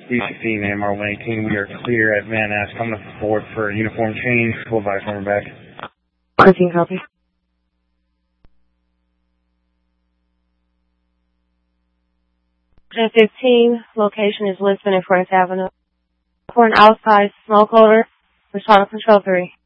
D16 and MR 118, we are clear at Van Ness. Coming forward for a uniform change. Full advice, number back. 14 copy. 1015, location is Lisbon and First Avenue. For an outside smoke odor, respond to Control 3.